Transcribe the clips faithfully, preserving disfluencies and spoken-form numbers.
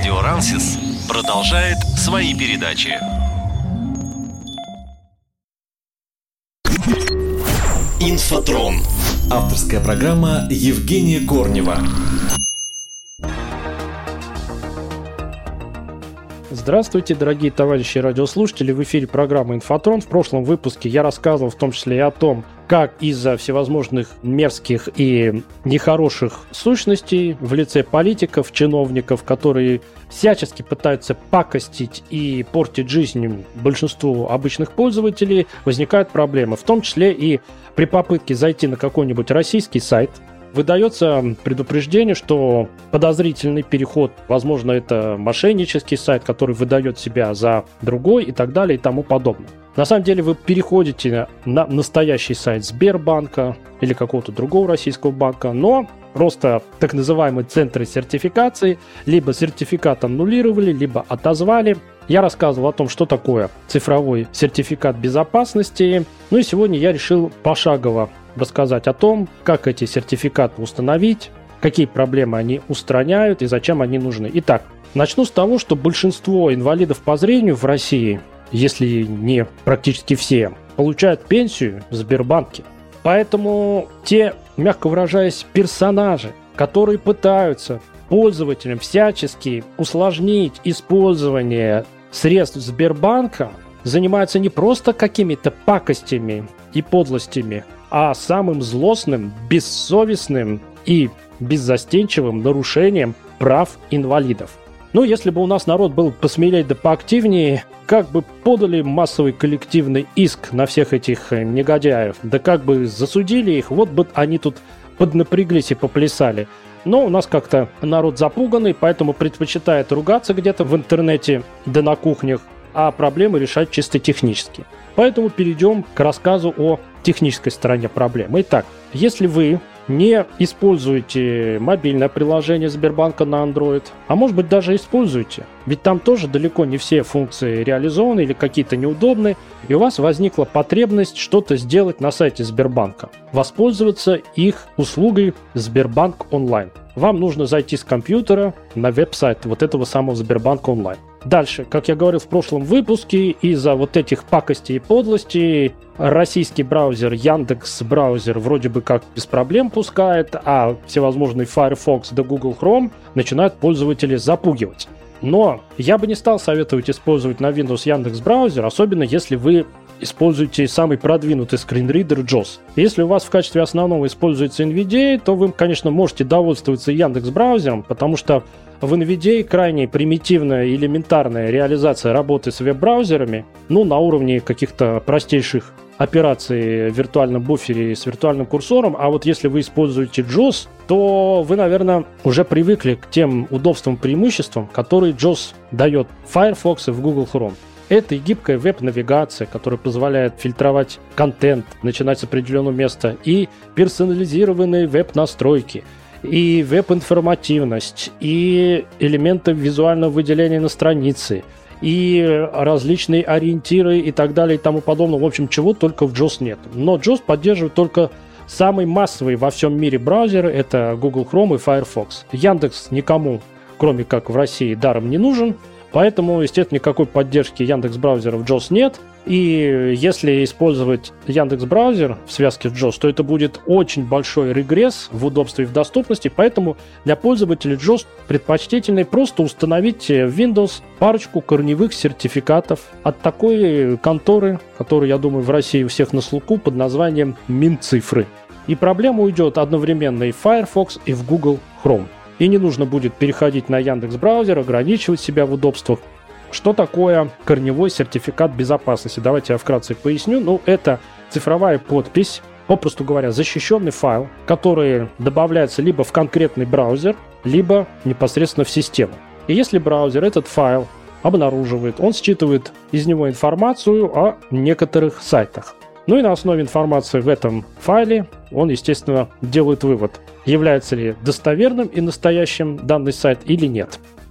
Радио Рансис продолжает свои передачи. Инфотрон. Авторская программа Евгения Корнева. Здравствуйте, дорогие товарищи радиослушатели. В эфире программа «Инфотрон». В прошлом выпуске я рассказывал в том числе и о том, как из-за всевозможных мерзких и нехороших сущностей в лице политиков, чиновников, которые всячески пытаются пакостить и портить жизнь большинству обычных пользователей, возникают проблемы. В том числе и при попытке зайти на какой-нибудь российский сайт, выдается предупреждение, что подозрительный переход, возможно, это мошеннический сайт, который выдает себя за другой и так далее и тому подобное. На самом деле вы переходите на настоящий сайт Сбербанка или какого-то другого российского банка, но просто так называемые центры сертификации либо сертификат аннулировали, либо отозвали. Я рассказывал о том, что такое цифровой сертификат безопасности. Ну и сегодня я решил пошагово рассказать о том, как эти сертификаты установить, какие проблемы они устраняют и зачем они нужны. Итак, начну с того, что большинство инвалидов по зрению в России, если не практически все, получают пенсию в Сбербанке. Поэтому те, мягко выражаясь, персонажи, которые пытаются пользователям всячески усложнить использование средств Сбербанка, занимаются не просто какими-то пакостями и подлостями, а самым злостным, бессовестным и беззастенчивым нарушением прав инвалидов. Ну, если бы у нас народ был посмелее да поактивнее, как бы подали массовый коллективный иск на всех этих негодяев, да как бы засудили их, вот бы они тут поднапряглись и поплясали. Но у нас как-то народ запуганный, поэтому предпочитает ругаться где-то в интернете да на кухнях, а проблемы решать чисто технически. Поэтому перейдем к рассказу о технической стороне проблемы. Итак, если вы не используете мобильное приложение Сбербанка на Android, а может быть даже используете, ведь там тоже далеко не все функции реализованы или какие-то неудобны, и у вас возникла потребность что-то сделать на сайте Сбербанка, воспользоваться их услугой Сбербанк онлайн. Вам нужно зайти с компьютера на веб-сайт вот этого самого Сбербанка онлайн. Дальше, как я говорил в прошлом выпуске, из-за вот этих пакостей и подлостей российский браузер Яндекс браузер вроде бы как без проблем пускает, а всевозможный Firefox да Google Chrome начинают пользователей запугивать. Но я бы не стал советовать использовать на Windows Яндекс браузер, особенно если вы используете самый продвинутый скринридер джос. Если у вас в качестве основного используется эн ви ди эй, то вы, конечно, можете довольствоваться Яндекс браузером, потому что в эн ви ди эй крайне примитивная и элементарная реализация работы с веб-браузерами, ну, на уровне каких-то простейших операций в виртуальном буфере с виртуальным курсором, а вот если вы используете джос, то вы, наверное, уже привыкли к тем удобствам и преимуществам, которые джос дает в Firefox и в Google Chrome. Это и гибкая веб-навигация, которая позволяет фильтровать контент, начинать с определенного места, и персонализированные веб-настройки, и веб-информативность, и элементы визуального выделения на странице, и различные ориентиры и так далее и тому подобное. В общем, чего только в джос нет. Но джос поддерживает только самый массовый во всем мире браузер, это Google Chrome и Firefox. Яндекс никому, кроме как в России, даром не нужен. Поэтому, естественно, никакой поддержки Яндекс.Браузера в джос нет. И если использовать Яндекс.Браузер в связке с джос, то это будет очень большой регресс в удобстве и в доступности. Поэтому для пользователей джос предпочтительнее просто установить в Windows парочку корневых сертификатов от такой конторы, которая, я думаю, в России у всех на слуху, под названием Минцифры. И проблема уйдет одновременно и в Firefox, и в Google Chrome. И не нужно будет переходить на Яндекс.Браузер, ограничивать себя в удобствах. Что такое корневой сертификат безопасности? Давайте я вкратце поясню. Ну, это цифровая подпись, попросту говоря, защищенный файл, который добавляется либо в конкретный браузер, либо непосредственно в систему. И если браузер этот файл обнаруживает, он считывает из него информацию о некоторых сайтах. Ну и на основе информации в этом файле он, естественно, делает вывод, является ли достоверным и настоящим данный сайт или нет.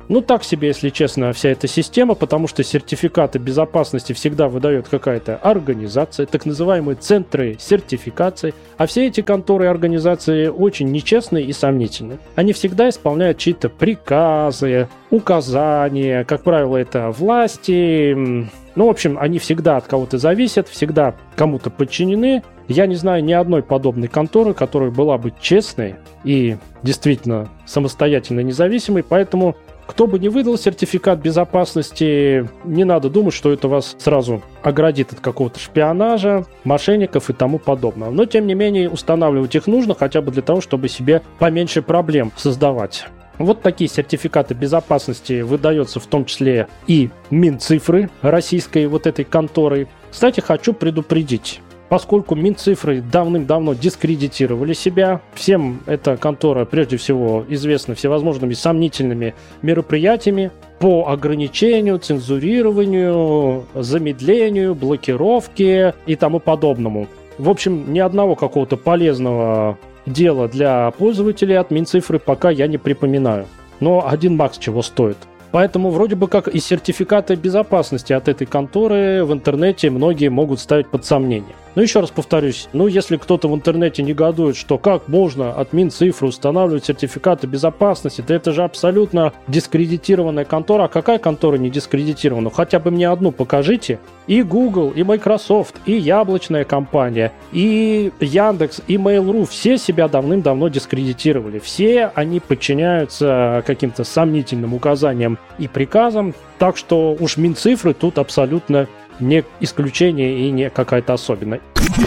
Ну, так себе, если честно, вся эта система, потому что сертификаты безопасности всегда выдает какая-то организация, так называемые центры сертификации, а все эти конторы и организации очень нечестные и сомнительные. Они всегда исполняют чьи-то приказы, указания, как правило, это власти. Ну, в общем, они всегда от кого-то зависят, всегда кому-то подчинены. Я не знаю ни одной подобной конторы, которая была бы честной и действительно самостоятельно независимой, поэтому кто бы ни выдал сертификат безопасности, не надо думать, что это вас сразу оградит от какого-то шпионажа, мошенников и тому подобного. Но, тем не менее, устанавливать их нужно хотя бы для того, чтобы себе поменьше проблем создавать. Вот такие сертификаты безопасности выдаются в том числе и Минцифры российской вот этой конторой. Кстати, хочу предупредить. Поскольку Минцифры давным-давно дискредитировали себя, всем эта контора прежде всего известна всевозможными сомнительными мероприятиями по ограничению, цензурированию, замедлению, блокировке и тому подобному. В общем, ни одного какого-то полезного дела для пользователей от Минцифры пока я не припоминаю. Но один макс чего стоит. Поэтому вроде бы как и сертификаты безопасности от этой конторы в интернете многие могут ставить под сомнение. Но еще раз повторюсь, ну если кто-то в интернете негодует, что как можно от Минцифры устанавливать сертификаты безопасности, то это же абсолютно дискредитированная контора. А какая контора не дискредитирована? Хотя бы мне одну покажите. И Google, и Microsoft, и яблочная компания, и Яндекс, и Mail.ru все себя давным-давно дискредитировали. Все они подчиняются каким-то сомнительным указаниям и приказам. Так что уж Минцифры тут абсолютно не исключение и не какая-то особенная.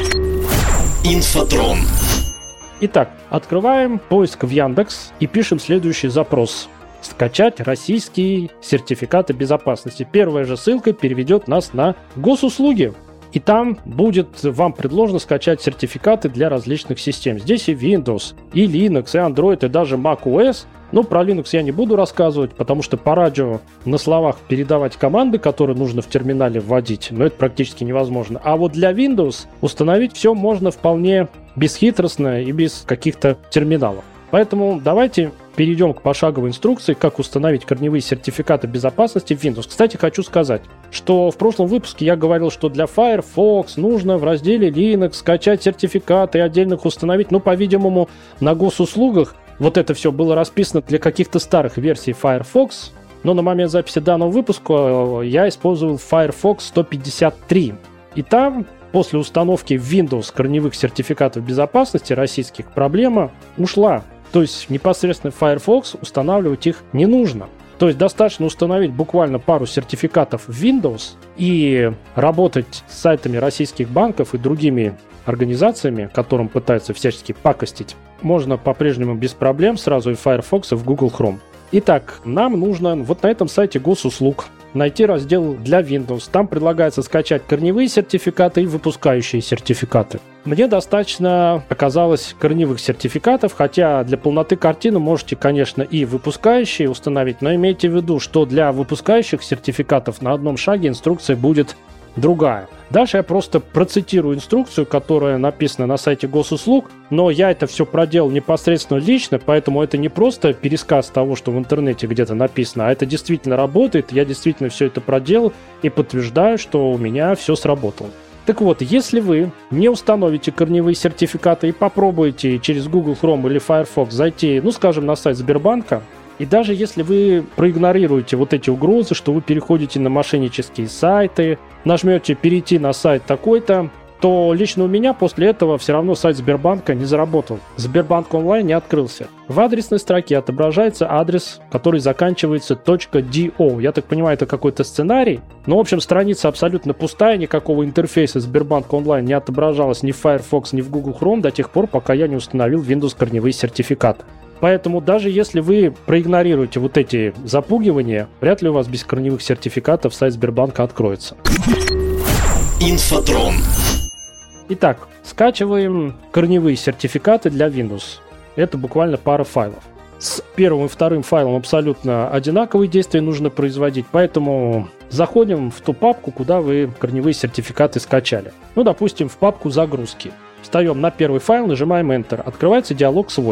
Инфотрон. Итак, открываем поиск в Яндекс и пишем следующий запрос. Скачать российские сертификаты безопасности. Первая же ссылка переведет нас на госуслуги. И там будет вам предложено скачать сертификаты для различных систем. Здесь и Windows, и Linux, и Android, и даже macOS. Но про Linux я не буду рассказывать, потому что по радио на словах передавать команды, которые нужно в терминале вводить, но это практически невозможно. А вот для Windows установить все можно вполне бесхитростно и без каких-то терминалов. Поэтому давайте перейдем к пошаговой инструкции, как установить корневые сертификаты безопасности в Windows. Кстати, хочу сказать, что в прошлом выпуске я говорил, что для Firefox нужно в разделе Linux скачать сертификаты и отдельно их установить. Ну, по-видимому, на госуслугах вот это все было расписано для каких-то старых версий Firefox, но на момент записи данного выпуска я использовал Firefox сто пятьдесят три. И там после установки в Windows корневых сертификатов безопасности российских проблема ушла. То есть непосредственно Firefox устанавливать их не нужно. То есть достаточно установить буквально пару сертификатов в Windows и работать с сайтами российских банков и другими организациями, которым пытаются всячески пакостить, можно по-прежнему без проблем сразу и в Firefox, и в Google Chrome. Итак, нам нужно вот на этом сайте госуслуг найти раздел для Windows. Там предлагается скачать корневые сертификаты и выпускающие сертификаты. Мне достаточно оказалось корневых сертификатов, хотя для полноты картины можете, конечно, и выпускающие установить, но имейте в виду, что для выпускающих сертификатов на одном шаге инструкция будет другая. Дальше я просто процитирую инструкцию, которая написана на сайте госуслуг, но я это все проделал непосредственно лично, поэтому это не просто пересказ того, что в интернете где-то написано, а это действительно работает, я действительно все это проделал и подтверждаю, что у меня все сработало. Так вот, если вы не установите корневые сертификаты и попробуете через Google Chrome или Firefox зайти, ну, скажем, на сайт Сбербанка, и даже если вы проигнорируете вот эти угрозы, что вы переходите на мошеннические сайты, нажмете «перейти на сайт такой-то», то лично у меня после этого все равно сайт Сбербанка не заработал. Сбербанк онлайн не открылся. В адресной строке отображается адрес, который заканчивается .do. Я так понимаю, это какой-то сценарий. Но, в общем, страница абсолютно пустая, никакого интерфейса Сбербанк онлайн не отображалось ни в Firefox, ни в Google Chrome до тех пор, пока я не установил Windows корневые сертификаты. Поэтому даже если вы проигнорируете вот эти запугивания, вряд ли у вас без корневых сертификатов сайт Сбербанка откроется. Инфотрон. Итак, скачиваем корневые сертификаты для Windows. Это буквально пара файлов. С первым и вторым файлом абсолютно одинаковые действия нужно производить, поэтому заходим в ту папку, куда вы корневые сертификаты скачали. Ну, допустим, в папку «Загрузки». Встаем на первый файл, нажимаем Enter. Открывается диалог свойств.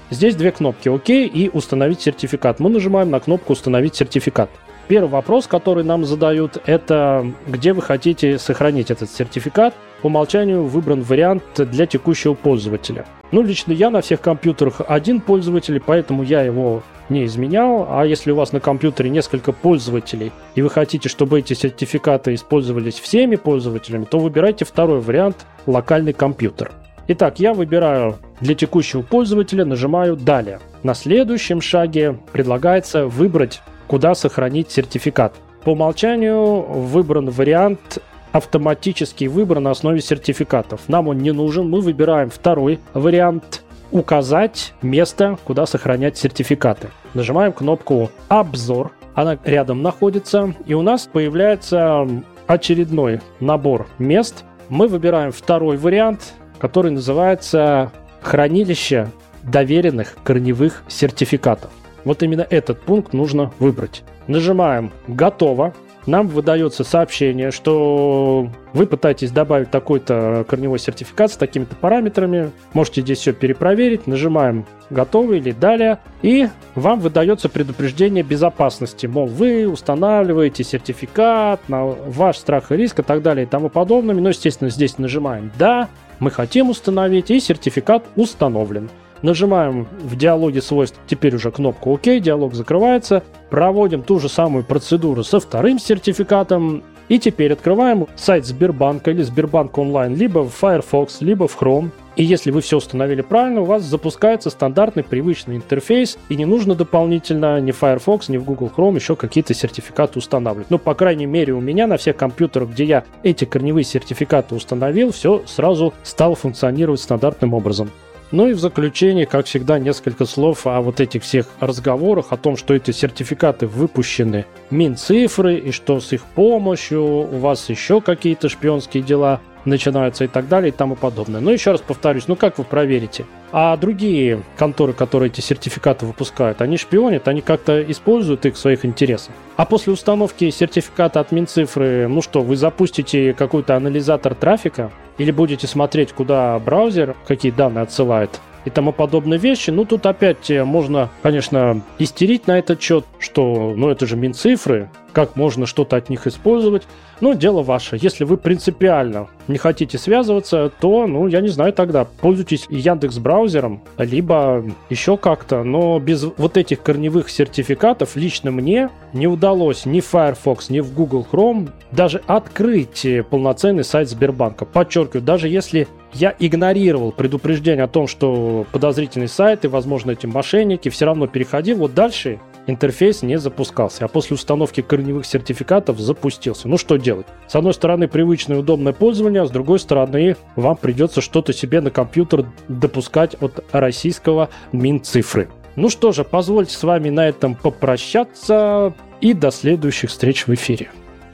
Здесь две кнопки «Ок» и «Установить сертификат». Мы нажимаем на кнопку «Установить сертификат». Первый вопрос, который нам задают, это где вы хотите сохранить этот сертификат. По умолчанию выбран вариант для текущего пользователя. Ну, лично я на всех компьютерах один пользователь, поэтому я его не изменял. А если у вас на компьютере несколько пользователей, и вы хотите, чтобы эти сертификаты использовались всеми пользователями, то выбирайте второй вариант – локальный компьютер. Итак, я выбираю для текущего пользователя, нажимаю «Далее». На следующем шаге предлагается выбрать, куда сохранить сертификат. По умолчанию выбран вариант «Автоматический выбор на основе сертификатов». Нам он не нужен, мы выбираем второй вариант «Указать место, куда сохранять сертификаты». Нажимаем кнопку «Обзор», она рядом находится, и у нас появляется очередной набор мест. Мы выбираем второй вариант, который называется «Хранилище доверенных корневых сертификатов». Вот именно этот пункт нужно выбрать. Нажимаем «Готово». Нам выдается сообщение, что вы пытаетесь добавить такой-то корневой сертификат с такими-то параметрами. Можете здесь все перепроверить. Нажимаем «Готово» или «Далее». И вам выдается предупреждение безопасности. Мол, вы устанавливаете сертификат на ваш страх и риск и так далее и тому подобное. Но, естественно, здесь нажимаем «Да». Мы хотим установить, и сертификат установлен. Нажимаем в диалоге свойств теперь уже кнопку «Ок», диалог закрывается. Проводим ту же самую процедуру со вторым сертификатом. И теперь открываем сайт Сбербанка или Сбербанк онлайн, либо в Firefox, либо в Chrome. И если вы все установили правильно, у вас запускается стандартный привычный интерфейс, и не нужно дополнительно ни в Firefox, ни в Google Chrome еще какие-то сертификаты устанавливать. Но, по крайней мере, у меня на всех компьютерах, где я эти корневые сертификаты установил, все сразу стало функционировать стандартным образом. Ну и в заключение, как всегда, несколько слов о вот этих всех разговорах, о том, что эти сертификаты выпущены Минцифры, и что с их помощью у вас еще какие-то шпионские дела начинаются и так далее и тому подобное. Но еще раз повторюсь, ну как вы проверите? А другие конторы, которые эти сертификаты выпускают, они шпионят, они как-то используют их в своих интересах. А после установки сертификата от Минцифры, ну что, вы запустите какой-то анализатор трафика или будете смотреть, куда браузер, какие данные отсылает и тому подобные вещи. Ну, тут опять можно, конечно, истерить на этот счет, что, ну, это же Минцифры, как можно что-то от них использовать. Ну, дело ваше. Если вы принципиально не хотите связываться, то, ну, я не знаю, тогда пользуйтесь Яндекс.Браузером, либо еще как-то. Но без вот этих корневых сертификатов лично мне не удалось ни в Firefox, ни в Google Chrome даже открыть полноценный сайт Сбербанка. Подчеркиваю, даже если я игнорировал предупреждение о том, что подозрительный сайт и, возможно, эти мошенники, все равно переходил. Вот дальше интерфейс не запускался, а после установки корневых сертификатов запустился. Ну что делать? С одной стороны, привычное и удобное пользование, а с другой стороны, вам придется что-то себе на компьютер допускать от российского Минцифры. Ну что же, позвольте с вами на этом попрощаться и до следующих встреч в эфире.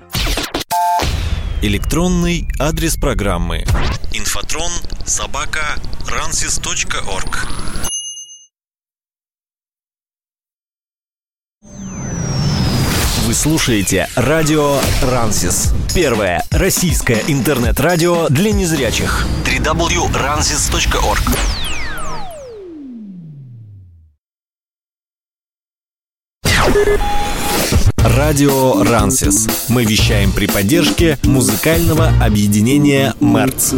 Электронный адрес программы инфотрон собака рансис точка орг. Вы слушаете радио Рансис. Первое российское интернет-радио для незрячих. дабл ю дабл ю дабл ю точка рансис точка орг. Радио Рансис. Мы вещаем при поддержке музыкального объединения Мерц.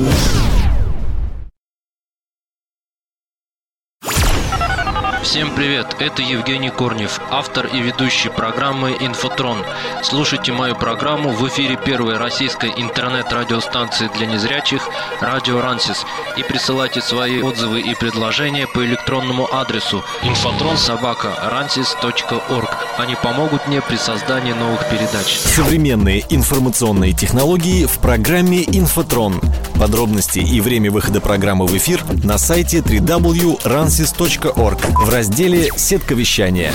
Всем привет, это Евгений Корнев, автор и ведущий программы «Инфотрон». Слушайте мою программу в эфире первой российской интернет-радиостанции для незрячих «Радио Рансис» и присылайте свои отзывы и предложения по электронному адресу инфотрон собака рансис точка орг. Они помогут мне при создании новых передач. Современные информационные технологии в программе «Инфотрон». Подробности и время выхода программы в эфир на сайте дабл ю дабл ю дабл ю точка рансис точка орг в разделе «Сетка вещания».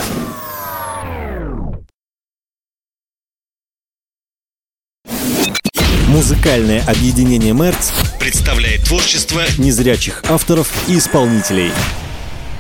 Музыкальное объединение Мерц представляет творчество незрячих авторов и исполнителей.